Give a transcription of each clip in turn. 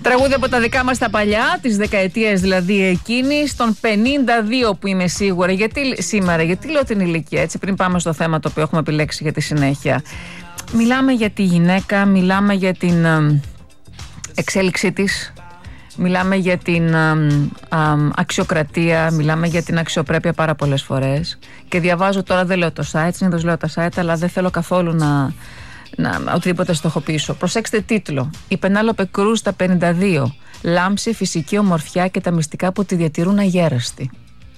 Τραγούδι από τα δικά μας τα παλιά, τις δεκαετίες δηλαδή εκείνης, των 52 που είμαι σίγουρα. Γιατί σήμερα, γιατί λέω την ηλικία, έτσι, πριν πάμε στο θέμα το οποίο έχουμε επιλέξει για τη συνέχεια. Μιλάμε για τη γυναίκα, μιλάμε για την εξέλιξή της, μιλάμε για την αξιοκρατία, μιλάμε για την αξιοπρέπεια πάρα πολλές φορές. Και διαβάζω τώρα, δεν λέω το site, συνήθως λέω τα site, αλλά δεν θέλω καθόλου να οτιδήποτε στοχοποιήσω. Προσέξτε τίτλο: Η Πενέλοπε Κρούζ στα 52. Λάμψη, φυσική ομορφιά και τα μυστικά που τη διατηρούν αγέραστη.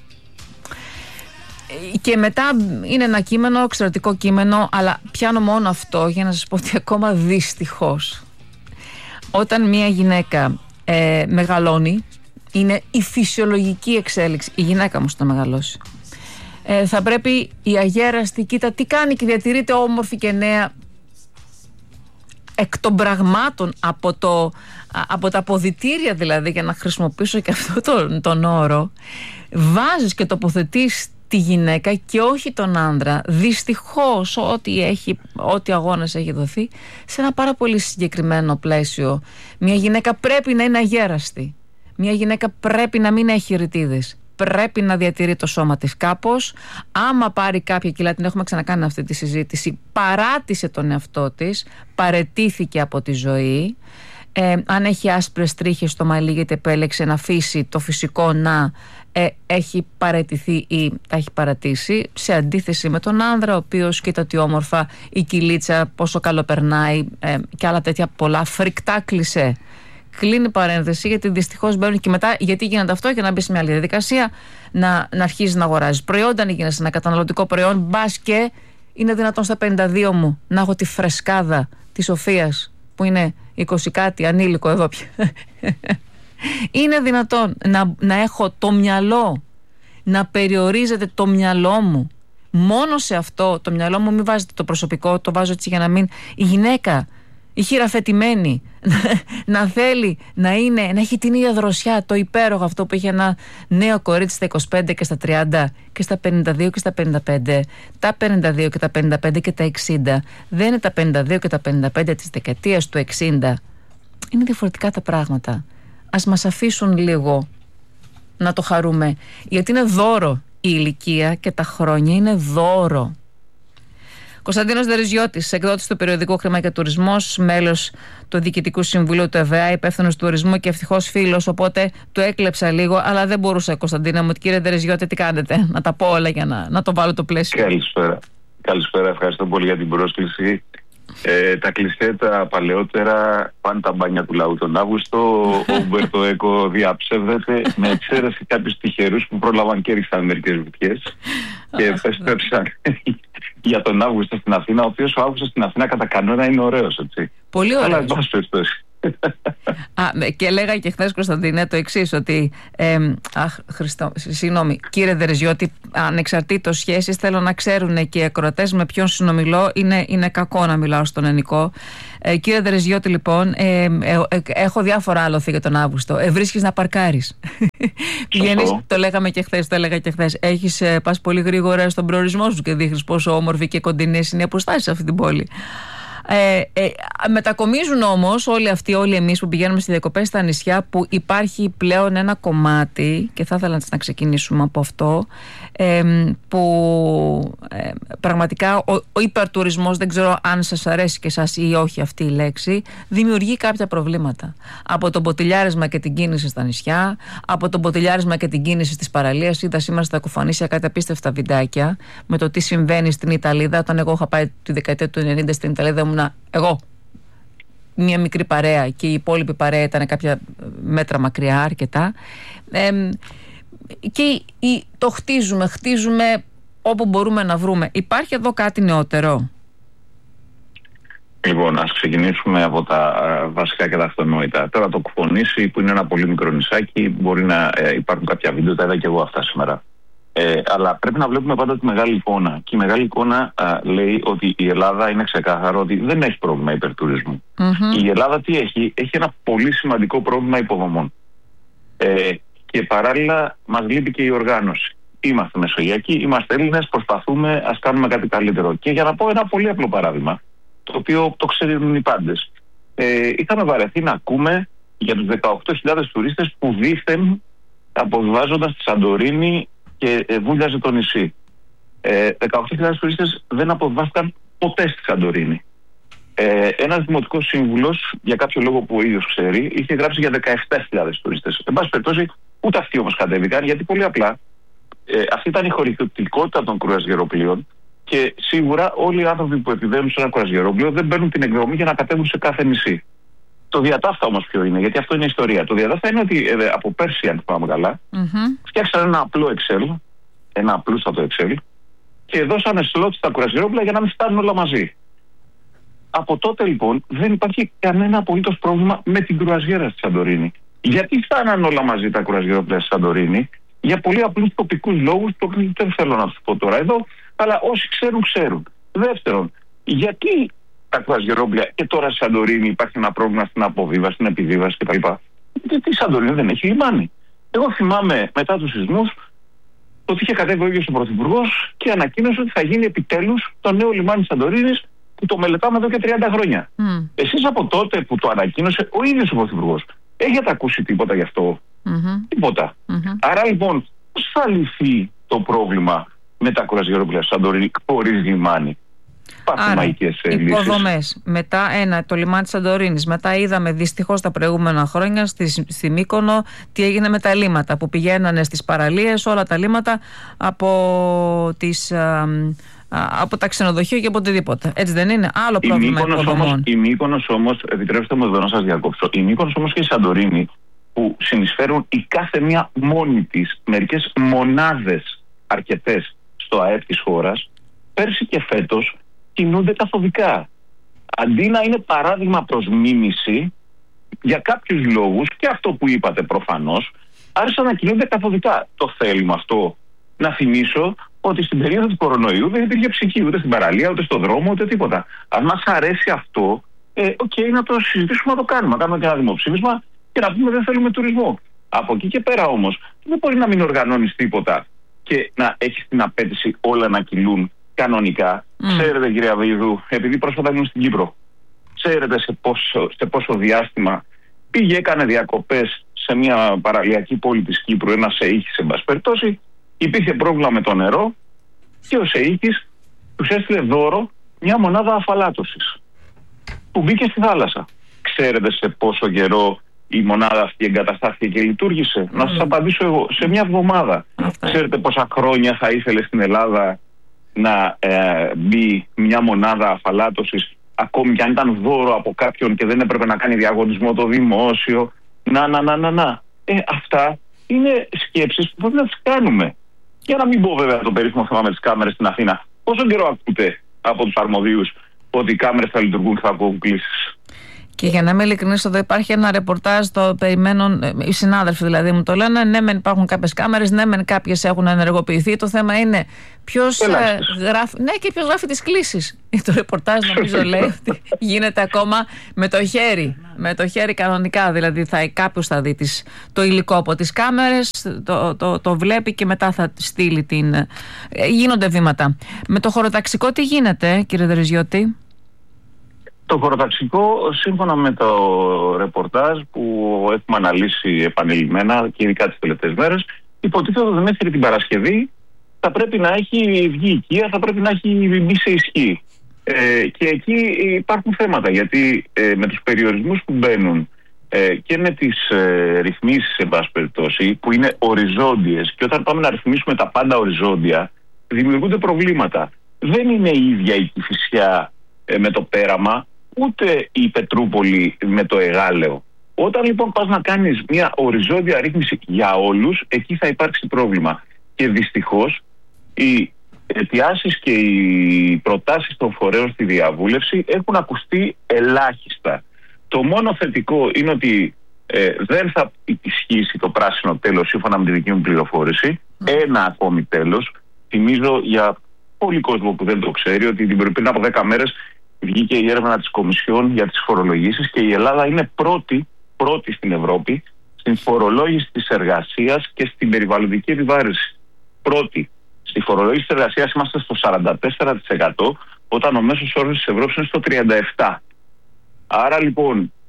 Και μετά είναι ένα κείμενο, εξαιρετικό κείμενο, αλλά πιάνω μόνο αυτό για να σας πω ότι ακόμα δυστυχώς, όταν μια γυναίκα μεγαλώνει, είναι η φυσιολογική εξέλιξη. Η γυναίκα μου να μεγαλώσει. Θα πρέπει η αγέραστη, κοίτα τι κάνει και διατηρείται όμορφη και νέα, εκ των πραγμάτων, από τα αποδυτήρια δηλαδή, για να χρησιμοποιήσω και αυτό τον όρο, βάζεις και τοποθετείς τη γυναίκα και όχι τον άντρα, δυστυχώς, ό,τι αγώνας έχει δοθεί, σε ένα πάρα πολύ συγκεκριμένο πλαίσιο. Μια γυναίκα πρέπει να είναι αγέραστη. Μια γυναίκα πρέπει να μην έχει ρητίδες. Πρέπει να διατηρεί το σώμα της κάπως. Άμα πάρει κάποια κιλά, την έχουμε ξανακάνει αυτή τη συζήτηση, παράτησε τον εαυτό της, παραιτήθηκε από τη ζωή. Αν έχει άσπρες τρίχες στο μαλλί γιατί επέλεξε να αφήσει το φυσικό να έχει παραιτηθεί ή τα έχει παρατήσει, σε αντίθεση με τον άνδρα, ο οποίος κοίτα τι όμορφα η κυλίτσα, πόσο καλό περνάει, και άλλα τέτοια πολλά φρικτά κλισέ. Κλείνει παρένθεση, γιατί δυστυχώς μπαίνουν και μετά. Γιατί γίνεται αυτό? Για να μπει σε μια άλλη διαδικασία, να αρχίζει να αγοράζει προϊόντα, να γίνεις ένα καταναλωτικό προϊόν. Μπας και είναι δυνατόν στα 52 μου να έχω τη φρεσκάδα της Σοφίας, που είναι 20 κάτι, ανήλικο εδώ πια. Είναι δυνατόν να έχω το μυαλό, να περιορίζεται το μυαλό μου μόνο σε αυτό? Το μυαλό μου, μην βάζετε το προσωπικό, το βάζω έτσι για να μην. Η γυναίκα, η χειραφετημένη, να θέλει να έχει την ίδια δροσιά, το υπέροχο αυτό που είχε ένα νέο κορίτσι στα 25 και στα 30 και στα 52 και στα 55. Τα 52 και τα 55 και τα 60 δεν είναι τα 52 και τα 55 της δεκαετίας του 60. Είναι διαφορετικά τα πράγματα. Ας μας αφήσουν λίγο να το χαρούμε, γιατί είναι δώρο η ηλικία και τα χρόνια είναι δώρο. Κωνσταντίνος Δερεζιώτης, εκδότης του περιοδικού Χρήμα και Τουρισμός, μέλος του Διοικητικού Συμβουλίου του ΕΒΑ, υπεύθυνος του τουρισμού και ευτυχώς φίλος, οπότε το έκλεψα λίγο, αλλά δεν μπορούσα, Κωνσταντίνα μου. Κύριε Δερεζιώτη, τι κάνετε? Να τα πω όλα για να το βάλω το πλαίσιο. Καλησπέρα, ευχαριστώ πολύ για την πρόσκληση. Τα κλισέ τα παλαιότερα πάνε τα μπάνια του λαού τον Αύγουστο. Ο Ουμπέρτο Έκο διαψεύδεται, με εξαίρεση κάποιους τυχερούς που πρόλαβαν και ρίξαν μερικές βουτιές και επέστρεψαν για τον Αύγουστο στην Αθήνα, ο οποίος ο Αύγουστος στην Αθήνα κατά κανόνα είναι ωραίος, έτσι. Πολύ ωραίος. Αλλά εν πάση περιπτώσει. Και λέγα και χθες, Κωνσταντίνε, το εξής, ότι συγγνώμη, κύριε Δερεζιώτη, ανεξαρτήτως σχέσης, θέλω να ξέρουν και οι ακροατές με ποιον συνομιλώ. Είναι κακό να μιλάω στον ελληνικό. Κύριε Δερεζιώτη, λοιπόν, έχω διάφορα άλοθη για τον Αύγουστο. Βρίσκεις να παρκάρεις. Πηγαίνεις, το έλεγα και χθες. Πας πολύ γρήγορα στον προορισμό σου και δείχνεις πόσο όμορφη και κοντινές είναι οι αποστάσεις σε αυτή την πόλη. Μετακομίζουν όμως όλοι εμείς που πηγαίνουμε στις διακοπές στα νησιά, που υπάρχει πλέον ένα κομμάτι, και θα ήθελα να ξεκινήσουμε από αυτό, που πραγματικά ο υπερτουρισμός, δεν ξέρω αν σας αρέσει και εσάς ή όχι αυτή η λέξη, δημιουργεί κάποια προβλήματα. Από το μποτιλιάρισμα και την κίνηση στα νησιά, από το μποτιλιάρισμα και την κίνηση στις παραλίες. Είδα σήμερα στα Κουφανίσια κάτι απίστευτα βιντεάκια με το τι συμβαίνει στην Ιταλίδα. Όταν εγώ είχα πάει τη δεκαετία του 90 στην Ιταλίδα, ήμουνα εγώ μια μικρή παρέα και η υπόλοιπη παρέα ήταν κάποια μέτρα μακριά αρκετά, και το χτίζουμε όπου μπορούμε να βρούμε. Υπάρχει εδώ κάτι νεότερο? Λοιπόν, ας ξεκινήσουμε από τα βασικά και τα αυτονόητα. Τώρα το Κουφονήσι, που είναι ένα πολύ μικρό νησάκι, μπορεί να υπάρχουν κάποια βίντεο, τα είδα και εγώ αυτά σήμερα. Αλλά πρέπει να βλέπουμε πάντα τη μεγάλη εικόνα. Και η μεγάλη εικόνα λέει ότι η Ελλάδα, είναι ξεκάθαρο ότι δεν έχει πρόβλημα υπερτουρισμού. Η Ελλάδα τι έχει? Έχει ένα πολύ σημαντικό πρόβλημα υποδομών. Και παράλληλα μας λείπει και η οργάνωση. Είμαστε μεσογειακοί, είμαστε Έλληνες, προσπαθούμε, ας κάνουμε κάτι καλύτερο. Και για να πω ένα πολύ απλό παράδειγμα, το οποίο το ξέρουν οι πάντες. Είχαμε βαρεθεί να ακούμε για τους 18.000 τουρίστες που δήθεν αποβιβάζοντας στη Σαντορίνη και βούλιαζε το νησί. 18.000 τουρίστες δεν αποβιβάστηκαν ποτέ στη Σαντορίνη. Ένας δημοτικός σύμβουλος, για κάποιο λόγο που ο ίδιος ξέρει, είχε γράψει για 17.000 τουρίστες. Εν πάση περιπτώσει, ούτε αυτοί όμως κατέβηκαν, γιατί πολύ απλά αυτή ήταν η χωρητικότητα των κρουαζιεροπλοίων και σίγουρα όλοι οι άνθρωποι που επιβαίνουν σε ένα κρουαζιερόπλοιο δεν παίρνουν την εκδρομή για να κατέβουν σε κάθε νησί. Το διατάφτα όμως ποιο είναι, γιατί αυτό είναι η ιστορία. Το διατάφτα είναι ότι από πέρσι, αν θυμάμαι καλά, φτιάξαν ένα απλό Excel, ένα απλούστατο Excel, και δώσανε σλότ στα κρουαζιερόπλοια για να μην φτάνουν όλα μαζί. Από τότε λοιπόν δεν υπάρχει κανένα απολύτως πρόβλημα με την κρουαζιέρα στη Σαντορίνη. Γιατί φτάναν όλα μαζί τα κρουαζιερόπλοια στη Σαντορίνη? Για πολύ απλούς τοπικούς λόγους, που δεν θέλω να τους πω τώρα εδώ, αλλά όσοι ξέρουν, ξέρουν. Δεύτερον, γιατί τα κρουαζιερόπλοια και τώρα στη Σαντορίνη υπάρχει ένα πρόβλημα στην αποβίβαση, στην επιβίβαση κτλ? Γιατί η Σαντορίνη δεν έχει λιμάνι. Εγώ θυμάμαι μετά τους σεισμούς ότι είχε κατέβει ο ίδιος ο Πρωθυπουργός και ανακοίνωσε ότι θα γίνει επιτέλους το νέο λιμάνι Σαντορίνης, που το μελετάμε εδώ και 30 χρόνια. Εσείς από τότε που το ανακοίνωσε ο ίδιος ο Πρωθυπουργός, έχετε ακούσει τίποτα γι' αυτό? Τίποτα. Άρα λοιπόν, πώς θα λυθεί το πρόβλημα με τα κρουαζιερόπλοια Σαντορίνη χωρίς λιμάνι? Άρα, υποδομές. Μετά το λιμάνι της Σαντορίνης. Μετά είδαμε δυστυχώς τα προηγούμενα χρόνια στη Μύκονο τι έγινε με τα λίμματα που πηγαίνανε στις παραλίες, όλα τα λίμματα από τα ξενοδοχεία και από οτιδήποτε. Έτσι δεν είναι? Άλλο πρόβλημα υποδομών. Η Μύκονος όμως, επιτρέψτε μου εδώ να σας διακόψω, η Μύκονος όμως και η Σαντορίνη, που συνεισφέρουν η κάθε μία μόνη της μερικές μονάδες αρκετές στο ΑΕΠ της χώρας, πέρσι και φέτος κινούνται καθοδικά. Αντί να είναι παράδειγμα προς μίμηση, για κάποιους λόγους, και αυτό που είπατε προφανώς, άρχισαν να κινούνται καθοδικά. Το θέλουμε αυτό? Να θυμίσω ότι στην περίοδο του κορονοϊού δεν υπήρχε ψυχή ούτε στην παραλία, ούτε στον δρόμο, ούτε τίποτα. Αν μας αρέσει αυτό, να το συζητήσουμε, να το κάνουμε. Να κάνουμε και ένα δημοψήφισμα και να πούμε δεν θέλουμε τουρισμό. Από εκεί και πέρα όμως, δεν μπορεί να μην οργανώνεις τίποτα και να έχεις την απέτηση όλα να κυλούν κανονικά. Ξέρετε, κύριε Αβίδου, επειδή πρόσφατα ήμουν στην Κύπρο, ξέρετε σε πόσο διάστημα πήγε, έκανε διακοπές σε μια παραλιακή πόλη της Κύπρου, ένα ΣΕΙΧΙΣ, εν πάση περιπτώσει, υπήρχε πρόβλημα με το νερό και ο ΣΕΙΧΙΣ τους έστειλε δώρο μια μονάδα αφαλάτωσης που μπήκε στη θάλασσα. Ξέρετε σε πόσο καιρό η μονάδα αυτή εγκαταστάθηκε και λειτουργήσε? Να σας απαντήσω εγώ, σε μια εβδομάδα. Ξέρετε πόσα χρόνια θα ήθελε στην Ελλάδα να μπει μια μονάδα αφαλάτωσης, ακόμη και αν ήταν δώρο από κάποιον και δεν έπρεπε να κάνει διαγωνισμό το δημόσιο? Αυτά είναι σκέψεις που πρέπει να τις κάνουμε. Για να μην πω βέβαια το περίφημο θέμα με τις κάμερες στην Αθήνα. Πόσο καιρό ακούτε από τους αρμοδίους ότι οι κάμερες θα λειτουργούν και θα ακούουν κλήσεις? Και για να είμαι ειλικρινής, εδώ υπάρχει ένα ρεπορτάζ, το περιμένουν οι συνάδελφοι δηλαδή μου το λένε. Ναι, μεν υπάρχουν κάποιες κάμερες, ναι, μεν κάποιες έχουν ενεργοποιηθεί. Το θέμα είναι ποιος γράφει. Ναι, και ποιος γράφει τις κλήσεις. Το ρεπορτάζ νομίζω λέει ότι γίνεται ακόμα με το χέρι. Με το χέρι κανονικά. Δηλαδή κάποιος θα δει το υλικό από τις κάμερες, το βλέπει και μετά θα στείλει γίνονται βήματα. Με το χωροταξικό τι γίνεται, κύριε Δερυζιώτη? Το χωροταξικό, σύμφωνα με το ρεπορτάζ που έχουμε αναλύσει επανειλημμένα και ειδικά τις τελευταίες μέρες, υποτίθεται ότι μέχρι την Παρασκευή θα πρέπει να έχει βγει οικία, θα πρέπει να έχει μπει σε ισχύ. Και εκεί υπάρχουν θέματα, γιατί με τους περιορισμούς που μπαίνουν και με τις ρυθμίσεις, εν πάση περιπτώσει, που είναι οριζόντιες, και όταν πάμε να ρυθμίσουμε τα πάντα οριζόντια, δημιουργούνται προβλήματα. Δεν είναι η ίδια η Κηφισιά με το Πέραμα, ούτε η Πετρούπολη με το Εγάλεο. Όταν λοιπόν πας να κάνεις μια οριζόντια ρύθμιση για όλους, εκεί θα υπάρξει πρόβλημα. Και δυστυχώς οι αιτιάσεις και οι προτάσεις των φορέων στη διαβούλευση έχουν ακουστεί ελάχιστα. Το μόνο θετικό είναι ότι δεν θα ισχύσει το πράσινο τέλος, σύμφωνα με τη δική μου πληροφόρηση. Ένα ακόμη τέλος. Θυμίζω για πολύ κόσμο που δεν το ξέρει ότι πριν από 10 μέρες βγήκε η έρευνα της Κομισιόν για τις φορολογήσεις και η Ελλάδα είναι πρώτη στην Ευρώπη στην φορολόγηση της εργασίας και στην περιβαλλοντική επιβάρυνση. Πρώτη. Στη φορολόγηση της εργασίας είμαστε στο 44%, όταν ο μέσος όρος της Ευρώπης είναι στο 37%. Άρα λοιπόν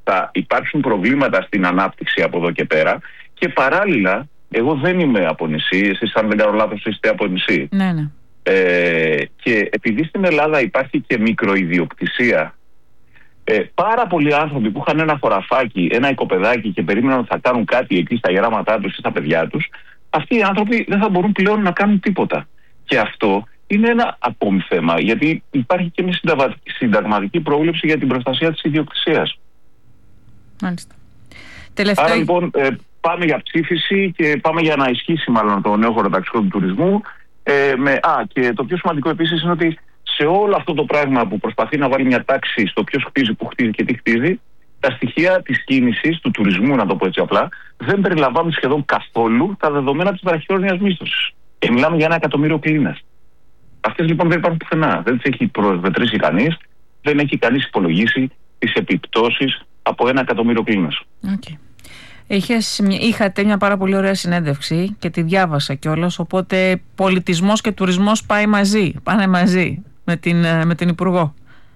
θα υπάρξουν προβλήματα στην ανάπτυξη από εδώ και πέρα. Και παράλληλα, εγώ δεν είμαι από νησί, εσείς αν δεν κάνω λάθος είστε από νησί. Ναι, ναι. Και επειδή στην Ελλάδα υπάρχει και μικροϊδιοκτησία, πάρα πολλοί άνθρωποι που είχαν ένα χωραφάκι, ένα οικοπεδάκι και περίμεναν ότι θα κάνουν κάτι εκεί στα γεράματά τους ή στα παιδιά τους, αυτοί οι άνθρωποι δεν θα μπορούν πλέον να κάνουν τίποτα. Και αυτό είναι ένα ακόμη θέμα, γιατί υπάρχει και μια συνταγματική πρόβλεψη για την προστασία της ιδιοκτησίας. Μάλιστα. Άρα λοιπόν πάμε για ψήφιση και πάμε για να ισχύσει μάλλον το νέο χωροταξικό του τουρισμού. Και το πιο σημαντικό επίσης είναι ότι σε όλο αυτό το πράγμα που προσπαθεί να βάλει μια τάξη στο ποιος χτίζει, που χτίζει και τι χτίζει, τα στοιχεία της κίνησης, του τουρισμού, να το πω έτσι απλά, δεν περιλαμβάνουν σχεδόν καθόλου τα δεδομένα της βραχυχρόνιας μίσθωσης. Και μιλάμε για 1 εκατομμύριο κλίνες. Αυτές λοιπόν δεν υπάρχουν πουθενά. Δεν τις έχει προσμετρήσει κανείς, δεν έχει κανείς υπολογίσει τις επιπτώσεις από 1 εκατομμύριο κλίνες. Okay. Είχατε μια πάρα πολύ ωραία συνέντευξη και τη διάβασα κιόλας, οπότε πολιτισμός και τουρισμός πάνε μαζί με την Υπουργό.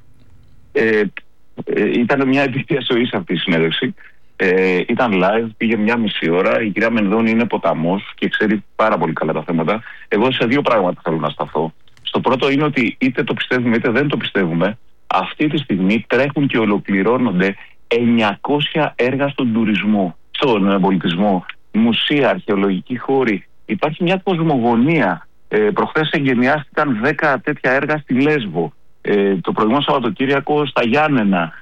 Ήταν μια εμπειρία ζωής αυτή η συνέντευξη. Ήταν live, πήγε 1,5 ώρα. Η κυρία Μενδώνη είναι ποταμός και ξέρει πάρα πολύ καλά τα θέματα. Εγώ σε 2 πράγματα θέλω να σταθώ. Στο πρώτο είναι ότι είτε το πιστεύουμε είτε δεν το πιστεύουμε, αυτή τη στιγμή τρέχουν και ολοκληρώνονται 900 έργα στον τουρισμό, στον πολιτισμό, μουσεία, αρχαιολογικοί χώροι. Υπάρχει μια κοσμογονία. Προχθές εγκαινιάστηκαν 10 τέτοια έργα στη Λέσβο. Το προηγούμενο Σαββατοκύριακο στα Γιάννενα,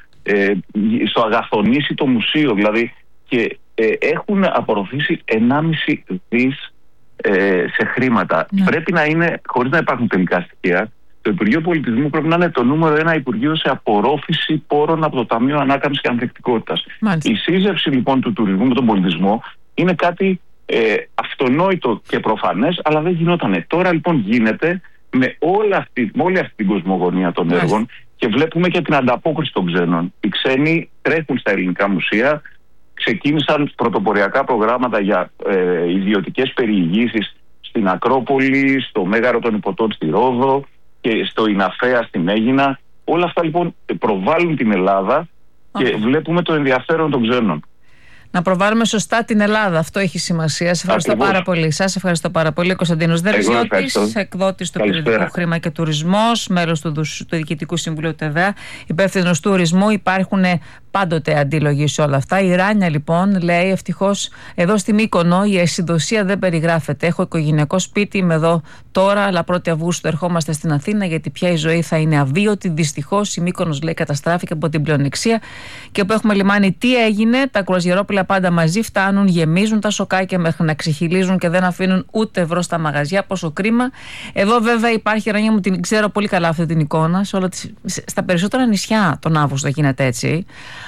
στο Αγαθονήσι το μουσείο, δηλαδή, και έχουν απορροφήσει 1,5 δις σε χρήματα. Ναι. Πρέπει να είναι, χωρίς να υπάρχουν τελικά στοιχεία, το Υπουργείο Πολιτισμού πρέπει να είναι το νούμερο 1 Υπουργείο σε απορρόφηση πόρων από το Ταμείο Ανάκαμψης και Ανθεκτικότητας. Η σύζευση λοιπόν του τουρισμού με τον πολιτισμό είναι κάτι αυτονόητο και προφανές, αλλά δεν γινότανε. Τώρα λοιπόν γίνεται με όλη αυτή την κοσμογονία των έργων και βλέπουμε και την ανταπόκριση των ξένων. Οι ξένοι τρέχουν στα ελληνικά μουσεία, ξεκίνησαν πρωτοποριακά προγράμματα για ιδιωτικές περιηγήσεις στην Ακρόπολη, στο Μέγαρο των Ιππωτών στη Ρόδο και στο Ιναφέα στην Αίγινα. Όλα αυτά λοιπόν προβάλλουν την Ελλάδα και βλέπουμε το ενδιαφέρον των ξένων. Να προβάλλουμε σωστά την Ελλάδα. Αυτό έχει σημασία. Σας ευχαριστώ πάρα πολύ. Σας ευχαριστώ πάρα πολύ. Κωνσταντίνος Δερβιώτης, εκδότης του περιοδικού Χρήμα και Τουρισμός, μέλος του Διοικητικού Συμβουλίου ΤΕΒΕΑ, υπεύθυνος τουρισμού. Υπάρχουν πάντοτε αντίλογοι σε όλα αυτά. Η Ράνια λοιπόν λέει: ευτυχώς εδώ στη Μύκονο η αισιοδοξία δεν περιγράφεται. Έχω οικογενειακό σπίτι, είμαι εδώ τώρα, αλλά 1η Αυγούστου ερχόμαστε στην Αθήνα γιατί πια η ζωή θα είναι αβίωτη. Δυστυχώς η Μύκονος, λέει, καταστράφηκε από την πλεονεξία και που έχουμε λιμάνι. Τι έγινε, τα κρουαζιερόπλαια πάντα μαζί φτάνουν, γεμίζουν τα σοκάκια μέχρι να ξεχυλίζουν και δεν αφήνουν ούτε ευρώ στα μαγαζιά. Πόσο κρίμα. Εδώ βέβαια υπάρχει, Ράνια μου, την ξέρω πολύ καλά αυτή την εικόνα. Στα περισσότερα νησιά τον Αύγουστο γίνεται έτσι.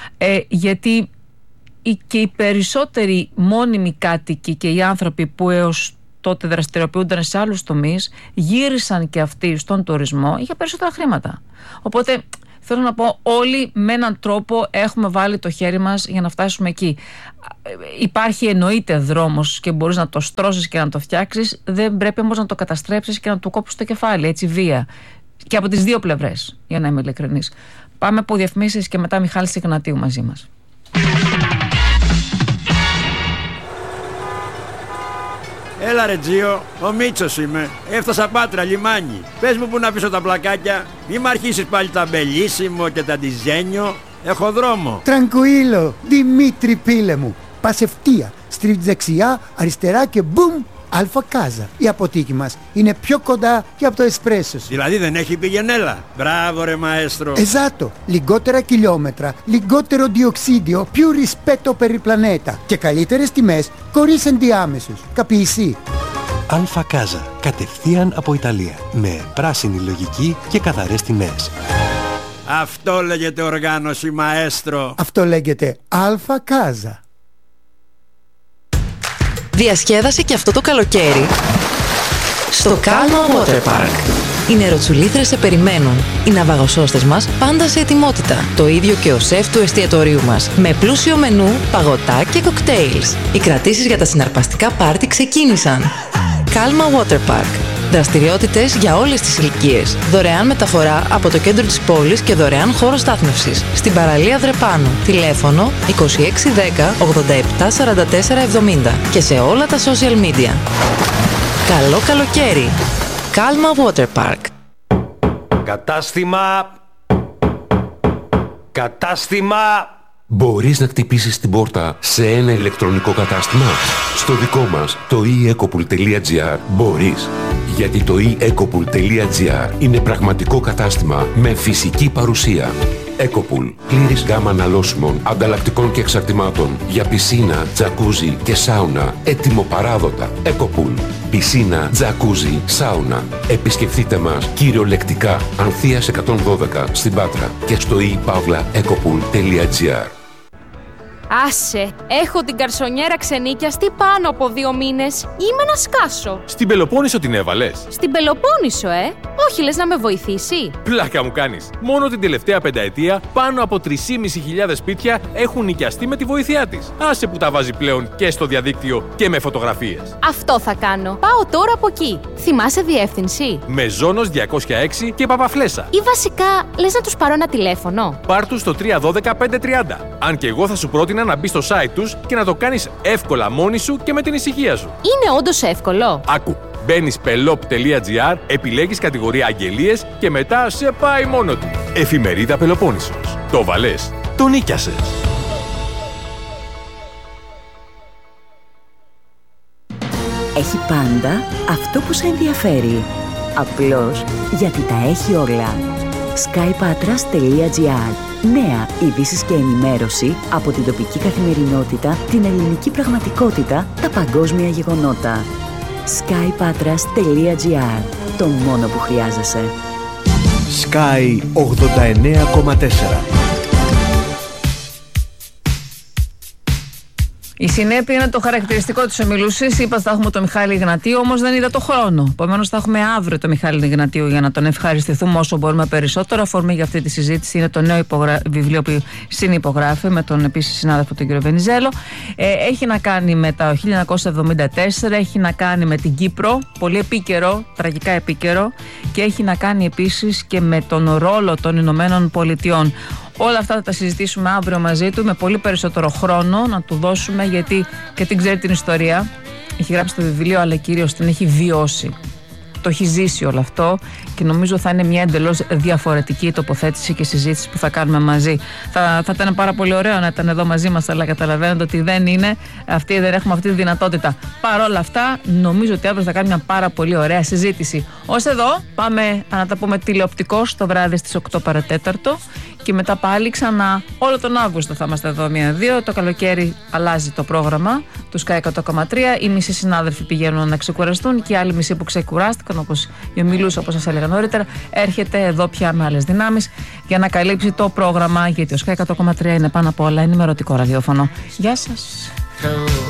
Γιατί και οι περισσότεροι μόνιμοι κάτοικοι και οι άνθρωποι που έως τότε δραστηριοποιούνταν σε άλλους τομείς γύρισαν και αυτοί στον τουρισμό για περισσότερα χρήματα. Οπότε θέλω να πω, όλοι με έναν τρόπο έχουμε βάλει το χέρι μας για να φτάσουμε εκεί. Υπάρχει εννοείται δρόμος και μπορείς να το στρώσεις και να το φτιάξεις, δεν πρέπει όμως να το καταστρέψεις και να του κόψεις το κεφάλι, έτσι βία. Και από τις 2 πλευρές, για να είμαι ειλικρινής. Πάμε από διαφημίσεις και μετά Μιχάλης Ιγνατίου μαζί μας. Έλα ρε Τζίο, ο Μίτσος είμαι. Έφτασα Πάτρα, λιμάνι. Πες μου που να πίσω τα πλακάκια. Μη μ' αρχίσεις πάλι τα μπελίσιμο και τα ντιζένιο. Έχω δρόμο. Τρανκουίλο, Δημήτρη πίλε μου. Πας ευθεία, στρίβεις δεξιά, αριστερά και μπουμ, Αλφα Κάζα. Η αποθήκη μας είναι πιο κοντά και από το εσπρέσο σου. Δηλαδή δεν έχει πηγενέλα. Μπράβο ρε μαέστρο. Esatto, λιγότερα χιλιόμετρα, λιγότερο διοξίδιο, più rispetto per il pianeta και καλύτερες τιμές χωρίς ενδιάμεσους. Καπιεισί. Αλφα Κάζα, κατευθείαν από Ιταλία, με πράσινη λογική και καθαρές τιμές. Αυτό λέγεται οργάνωση μαέστρο. Αυτό λέγεται Αλφα Κάζα. Διασκέδασε και αυτό το καλοκαίρι στο Calma Water Park. Οι νεροτσουλήθρες σε περιμένουν. Οι ναυαγοσώστες μας πάντα σε ετοιμότητα. Το ίδιο και ο σεφ του εστιατορίου μας. Με πλούσιο μενού, παγωτά και κοκτέιλς. Οι κρατήσεις για τα συναρπαστικά πάρτι ξεκίνησαν. Calma Water Park. Δραστηριότητες για όλες τις ηλικίες. Δωρεάν μεταφορά από το κέντρο της πόλης και δωρεάν χώρο στάθμευσης. Στην παραλία Δρεπάνου. Τηλέφωνο 2610 87 44 70 και σε όλα τα social media. Καλό καλοκαίρι. Calma Water Park. Κατάστημα. Μπορείς να χτυπήσεις την πόρτα σε ένα ηλεκτρονικό κατάστημα? Στο δικό μας, το eEcopool.gr, μπορείς. Γιατί το eEcopool.gr είναι πραγματικό κατάστημα με φυσική παρουσία. Ecopool. Πλήρης γάμα αναλώσιμων, ανταλλακτικών και εξαρτημάτων για πισίνα, τζακούζι και σάουνα. Έτοιμο παράδοτα. Ecopool. Πισίνα, τζακούζι, σάουνα. Επισκεφτείτε μας κυριολεκτικά Ανθείας 112 στην Πάτρα και στο ePavlaEcopool.gr. Άσε, έχω την καρσονιέρα ξενίκιαστη πάνω από 2 μήνες. Είμαι να σκάσω. Στην Πελοπόννησο την έβαλες? Στην Πελοπόννησο, Όχι, λες να με βοηθήσει? Πλάκα μου κάνεις. Μόνο την τελευταία πενταετία πάνω από 3.500 σπίτια έχουν νοικιαστεί με τη βοήθειά της. Άσε που τα βάζει πλέον και στο διαδίκτυο και με φωτογραφίες. Αυτό θα κάνω. Πάω τώρα από εκεί. Θυμάσαι διεύθυνση? Μεζόνος 206 και Παπαφλέσσα. Ή βασικά, λες να τους πάρω ένα τηλέφωνο? Πάρ' τους στο 312 530. Αν και εγώ θα σου πρότεινα να μπεις στο site τους και να το κάνεις εύκολα μόνη σου και με την ησυχία σου. Είναι όντως εύκολο? Άκου. Μπαίνεις pelop.gr, επιλέγεις κατηγορία αγγελίες και μετά σε πάει μόνο του. Εφημερίδα Πελοπόννησος. Το βαλές. Το νίκιασες. Έχει πάντα αυτό που σε ενδιαφέρει. Απλώς γιατί τα έχει όλα. skypatras.gr. Νέα ειδήσεις και ενημέρωση από την τοπική καθημερινότητα, την ελληνική πραγματικότητα, τα παγκόσμια γεγονότα. skypatras.gr. Το μόνο που χρειάζεσαι. Sky 89,4. Η συνέπεια είναι το χαρακτηριστικό της ομιλούσης. Είπα θα έχουμε τον Μιχάλη Ιγνατίου, όμως δεν είδα το χρόνο. Επομένως θα έχουμε αύριο τον Μιχάλη Ιγνατίου για να τον ευχαριστηθούμε όσο μπορούμε περισσότερο. Αφορμή για αυτή τη συζήτηση είναι το νέο βιβλίο που συνυπογράφει με τον επίσης συνάδελφο τον κύριο Βενιζέλο. Έχει να κάνει με τα 1974, έχει να κάνει με την Κύπρο, πολύ επίκαιρο, τραγικά επίκαιρο, και έχει να κάνει επίσης και με τον ρόλο των Ηνωμένων Πολιτειών. Όλα αυτά θα τα συζητήσουμε αύριο μαζί του με πολύ περισσότερο χρόνο να του δώσουμε, γιατί και την ξέρει την ιστορία, έχει γράψει το βιβλίο αλλά κυρίως την έχει βιώσει. Το έχει ζήσει όλο αυτό και νομίζω θα είναι μια εντελώς διαφορετική τοποθέτηση και συζήτηση που θα κάνουμε μαζί. Θα ήταν πάρα πολύ ωραίο να ήταν εδώ μαζί μας, αλλά καταλαβαίνετε ότι δεν έχουμε αυτή τη δυνατότητα. Παρ' όλα αυτά, νομίζω ότι αύριο θα κάνει μια πάρα πολύ ωραία συζήτηση. Ως εδώ, πάμε να τα πούμε τηλεοπτικώς το βράδυ στις 8 παρατέταρτο. Και μετά πάλι ξανά όλο τον Αύγουστο θα είμαστε εδώ 1-2. Το καλοκαίρι αλλάζει το πρόγραμμα του Sky 100,3. Οι μισοί συνάδελφοι πηγαίνουν να ξεκουραστούν και οι άλλοι μισοί που ξεκουράστηκαν, όπως η ομιλούσα, όπως σας έλεγα νωρίτερα, έρχεται εδώ πια με άλλες δυνάμεις για να καλύψει το πρόγραμμα. Γιατί ο Sky 100,3 είναι πάνω απ' όλα ενημερωτικό ραδιόφωνο. Γεια σας.